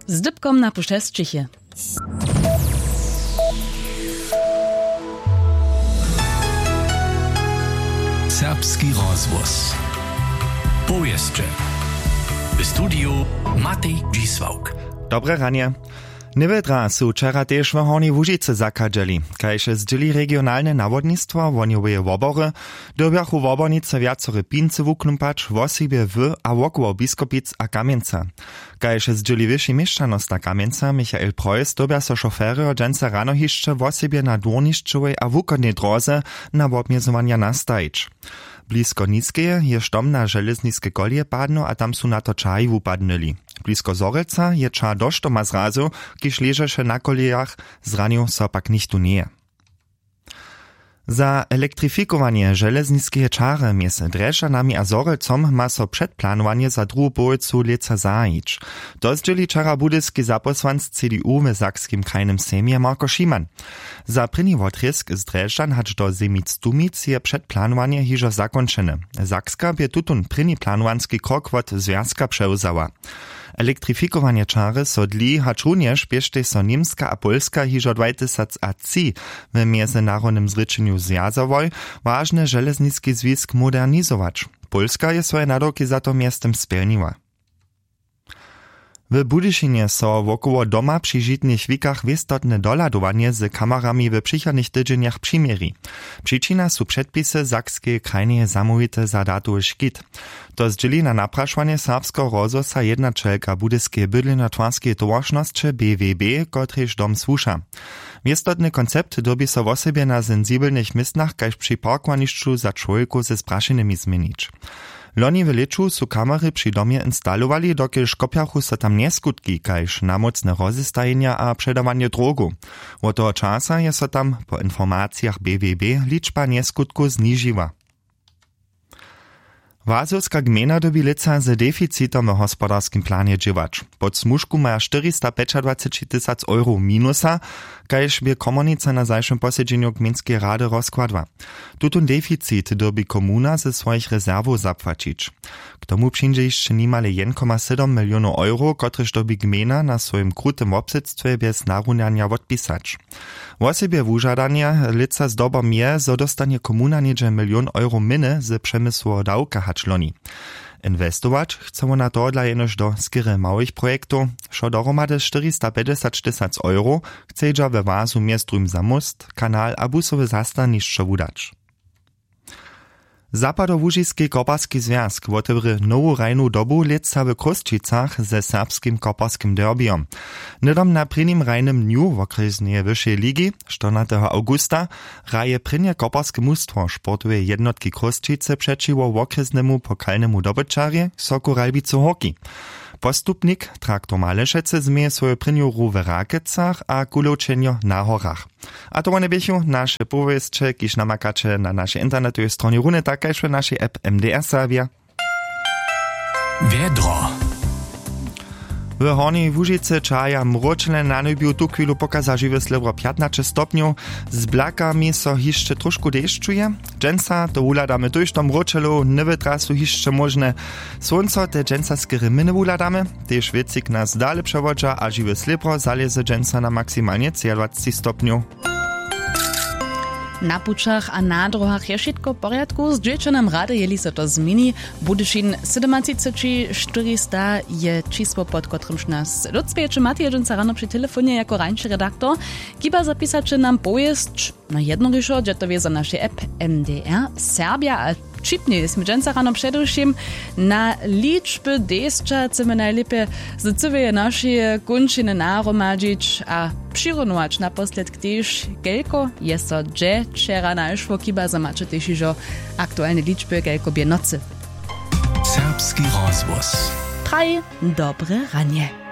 z dybkom na puszczeszczychie. Serbski rozwoz. Powieszcze. W studiu Matej Dzisłauk. Dobre ranie. Niewedra su wczera też w Hornej Łužice zakadzeli. Kajże zdzieli regionalne nawodnictwo woniowe wobory, dobiachu wobornice wiacore pince wuknumpać w osibie w a wokoło Biskopic a Kamieńca. Kajże zdzieli wyższy mieszczanost Kamieńca Michael Preuss dobia so szofery o dżęce rano hiszcze w osibie na dworniszczowej a wukodnej drodze na obmiezowania nastajić. Blisko Niskeje je štom na železniske kolje padno a tam su na to čaji wupadnyli. Blisko Zorelca je ča doštoma zrazu, kiž ležeše na kolejach, zranil so pak nichtu nie. Za elektrifikowanie železniskeje čare między Drešćanami a Zorelcom ma so předplánovanie za druhú polovicu leca zajić. To zdzieli čara budyski zaposłanc CDU w Sakskim krajnym sejmie Marko Šiman. Za prynny wotrzysk z Drešćan hač do Zemic-Tumic je předplánovanie hižo zakončene. Sakska by tutun prynny planowanski krok od Związka převzała. Elektrifikowanie čary so dli hač runjež biešte so Niemska a Polska hižo 2010 w międzynarodnym zrečenju zjazowoj ważne železniski związk modernizować. Polska je swoje nadawki za to miastem spełniła. W Budyšinie so wokoło doma przy žitnych wikach wistotne doladowanie z kamerami w przychodnych tydzieniach przymieri. Przyczyna su przedpisy Sakskiej krajnej zamówite za datu szkit. To zdzieli na napraszanie serbsko rozwosa jedna čelka Budyskiej bydleno-twarskiej towarszności BWB, kotryż dom słusza. Wistotny koncept dobi so w osobie na sensibelnych miejscach kaž przy parkowaniszczu za człowieku ze spraszenymi zmienić. Loni w leczu su kamery przy domie instalowali, dokiż kopiachu so tam nieskutki, kaž namocne rozestajenia a przedawanie drogu. Od toho czasa je so tam, po informacjach BWB, liczba nieskutku zniżyła. Wazowska gmina dobi lica z deficitom w hospodarskim planie dziewać. Pod smużku ma 425 tysac euro minusa, kaž by komunica na zajszym posiedzeniu gminskiej rady rozkładła. Tutun deficit dobi komuna ze swoich rezerwów zapłacić. K tomu przyjdzie jeszcze niemale 1,7 milionów euro, kotryż dobi gmina na swoim krutym obsedztwie bez naruniania odpisać. W osobie wużadania lica zdobom je, zo dostanie komuna niedzie 1 milion euro miny z przemysłu dawka hačloni. Inwestować chcą na to dla jenoż do skiery małych projektów, szo dohromady 450 tysac euro chcedza we wazu miestrum za most, kanal a busowy zastaniszczo wudać. Zapadołužiski koparski związk wotebry nowu rajnu dobu lica w Kruščicach ze serbskim koparskim derbijom. Nydom na prynnym rajnym dniu w okresnej wyższej ligi 14 augusta raje prynnie koparskie mustwo sportowej jednotki Kruščice przeciwo w okresnemu pokalnemu dobyczarje Soku Ralbicu Hockey. Postupnik Traktor Malešece zmieje swoje prynju w Rakecach a Kulowčenjo na Horach. A to one biechu nasze powieście, kiż namakacze na naszej internetowej stronie runy, takaj w naszej app MDR Serbia. Wiedro. W Hornej Łužice čaja mročne na nebiu tu chwilu pokaza żywe slebro 15 stopniów, z blakami so hiszcze troszkę deszczuje. Dżęca to uladamy tuż do mročelu, newetra su hiszcze możne. Słońco te dżęca skiery my nie uladamy, też wiecik nas dalej przewodza, a żywe slebro zależy dżęca na maksymalnie 20 stopniów. Na pučach a na drohach je všetko v poriadku. Z džečanom rady jeli sa to zmeni. Budyšin 400 je číslo, pod ktorým nás doцвieče. Matej Jedžinca rano pri telefóne jako rańszy redaktor. Kiba zapisače nam pojesť na jedno riešo, že to vie za naše app MDR Serbia. A čipne sme dženca rano především na ličby desča chceme najlepie z cyveje naše kunčiny naromadžiť a přironovač naposled ktež kelko je so dže včera našlo kiba za mače tež ižo aktuálne ličby kelko bie noci. Serbski rozvoz. Traj dobre ranie.